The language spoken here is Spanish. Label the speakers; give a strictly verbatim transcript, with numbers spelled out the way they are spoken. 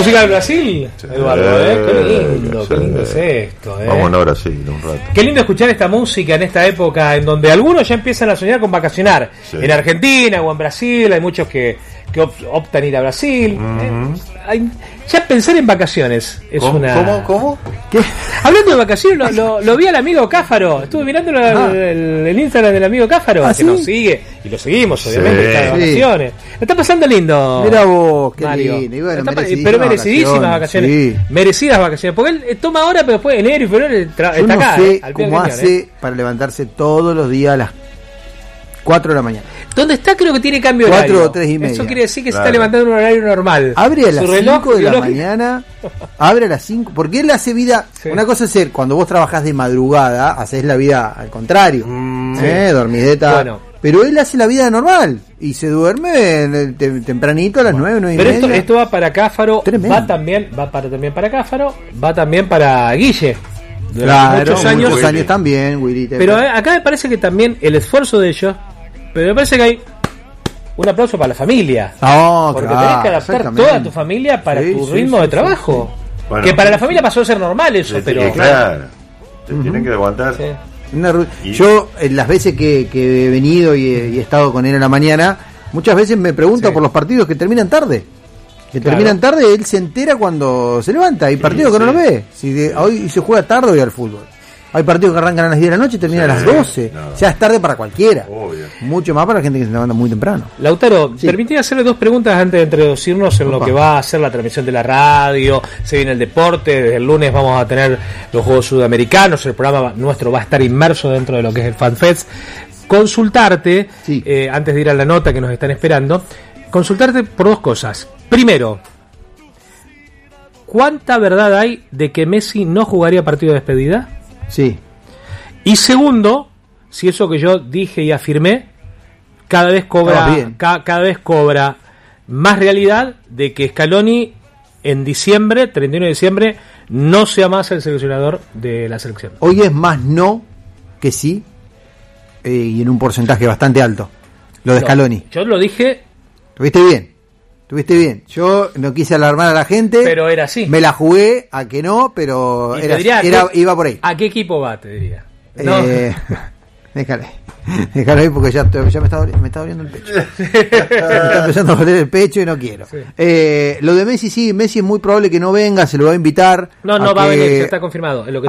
Speaker 1: Música de Brasil, sí, Eduardo, ¿eh? Qué lindo, qué lindo es esto, ¿eh?
Speaker 2: Vamos a Brasil un rato.
Speaker 1: Qué lindo escuchar esta música en esta época en donde algunos ya empiezan a soñar con vacacionar. Sí. En Argentina o en Brasil, hay muchos que, que optan ir a Brasil. Uh-huh. ¿eh? Hay, ya pensar en vacaciones es
Speaker 2: ¿Cómo,
Speaker 1: una...
Speaker 2: ¿Cómo? ¿Cómo?
Speaker 1: ¿Qué? Hablando de vacaciones, lo, lo, lo vi al amigo Cáfaro. Estuve mirando ah. el, el Instagram del amigo Cáfaro, ¿Ah, que ¿sí? nos sigue, y lo seguimos, obviamente, sí. está de vacaciones. Sí. Está pasando lindo.
Speaker 3: Mira vos, qué
Speaker 1: Mario.
Speaker 3: lindo. Y bueno,
Speaker 1: merecidísimas pero merecidísimas vacaciones. vacaciones. Sí. Merecidas vacaciones. Porque él toma ahora, pero después enero y febrero está
Speaker 3: Yo no
Speaker 1: acá.
Speaker 3: sé
Speaker 1: eh, al
Speaker 3: cómo
Speaker 1: cañón,
Speaker 3: hace
Speaker 1: eh.
Speaker 3: para levantarse todos los días a las cuatro de la mañana.
Speaker 1: ¿Dónde está? Creo que tiene cambio
Speaker 3: cuatro
Speaker 1: horario.
Speaker 3: o tres y media.
Speaker 1: Eso quiere decir que
Speaker 2: claro.
Speaker 1: se está levantando en un horario normal.
Speaker 3: Abre a las cinco de la
Speaker 1: biológico.
Speaker 3: mañana. Abre a las cinco. Porque él hace vida. Sí. Una cosa es ser, cuando vos trabajás de madrugada, haces la vida al contrario. Mm, ¿eh? Sí. Dormideta. Bueno. Pero él hace la vida normal. Y se duerme tempranito a las bueno. nueve, nueve y
Speaker 1: Pero
Speaker 3: media.
Speaker 1: Esto, esto va para Cáfaro. Tremendo. Va también, va para, también para Cáfaro. Va también para Guille.
Speaker 3: Claro,
Speaker 1: muchos años.
Speaker 3: Muchos años también, Willy.
Speaker 1: Pero acá me parece que también el esfuerzo de ellos. Pero me parece que hay un aplauso para la familia.
Speaker 3: Oh,
Speaker 1: porque
Speaker 3: claro,
Speaker 1: tenés que adaptar toda tu familia para sí, tu sí, ritmo sí, de trabajo. Sí, sí. Bueno, que para la familia pasó a ser normal eso, sí, pero.
Speaker 2: Claro, te uh-huh. tienen que aguantar. Sí.
Speaker 3: Una, yo, en las veces que, que he venido y he, y he estado con él en la mañana, muchas veces me pregunta sí. por los partidos que terminan tarde. Que claro. terminan tarde, él se entera cuando se levanta. Hay partidos sí, que sí. no lo ve. Si de, hoy se juega tarde, hoy al fútbol. Hay partidos que arrancan a las diez de la noche y terminan sí, a las doce. No. O sea, es tarde para cualquiera. Obvio. Mucho más para la gente que se levanta muy temprano.
Speaker 1: Lautaro, sí. permíteme hacerle dos preguntas antes de introducirnos en Opa. lo que va a ser la transmisión de la radio. Se viene el deporte. Desde el lunes vamos a tener los Juegos Sudamericanos. El programa nuestro va a estar inmerso dentro de lo que es el FanFest. Consultarte, sí. eh, antes de ir a la nota que nos están esperando, consultarte por dos cosas. Primero, ¿cuánta verdad hay de que Messi no jugaría partido de despedida?
Speaker 3: Sí.
Speaker 1: Y segundo, si eso que yo dije y afirmé cada vez cobra oh, ca- cada vez cobra más realidad de que Scaloni en diciembre, treinta y uno de diciembre, no sea más el seleccionador de la selección.
Speaker 3: Hoy es más no que sí, eh, y en un porcentaje bastante alto. Lo de no, Scaloni.
Speaker 1: Yo lo dije.
Speaker 3: ¿Tuviste bien? Estuviste bien. Yo no quise alarmar a la gente.
Speaker 1: Pero era así.
Speaker 3: Me la jugué a que no, pero era, diría, era, qué, iba por ahí.
Speaker 1: ¿A qué equipo va? Te diría.
Speaker 3: No. Eh, déjale. Déjale ahí porque ya, ya me, está, me está doliendo el pecho. Me está empezando a doler el pecho y no quiero. Sí. Eh, lo de Messi, sí. Messi es muy probable que no venga. Se lo va a invitar.
Speaker 1: No, no
Speaker 3: a
Speaker 1: va
Speaker 3: que,
Speaker 1: a venir. Ya está confirmado. Es lo que